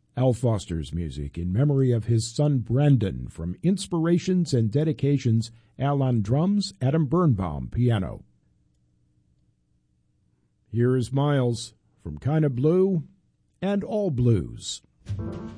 Al Foster's music in memory of his son Brandon from Inspirations and Dedications, Al on drums, Adam Birnbaum piano. Here is Miles from Kinda Blue and All Blues.